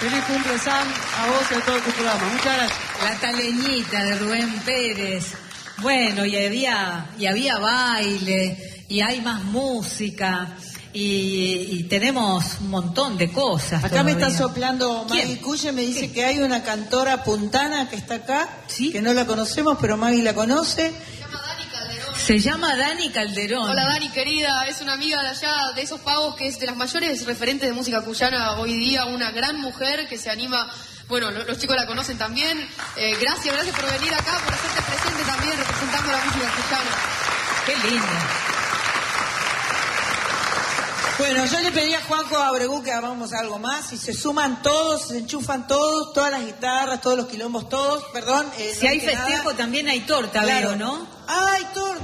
Feliz cumple, Sam, a vos y a todo tu programa. Muchas gracias. La taleñita de Rubén Pérez. Bueno, y había baile, y hay más música, y tenemos un montón de cosas. Acá todavía. me está soplando Maggie Cuye, me dice que hay una cantora puntana que está acá, ¿sí? Que no la conocemos, pero Maggie la conoce. Se llama Dani Calderón. Hola Dani, querida, es una amiga de allá, de esos pagos, que es de las mayores referentes de música cuyana hoy día, una gran mujer que se anima, bueno, los chicos la conocen también. Gracias por venir acá, por hacerte presente también, representando la música cuyana. Qué lindo. Bueno, yo le pedí a Juanjo Abregú que hagamos algo más y se suman todos, se enchufan todos, todas las guitarras, todos los quilombos, todos, perdón. Si hay festejo también hay torta, claro. Veo, ¿no? ¡Ay, torta!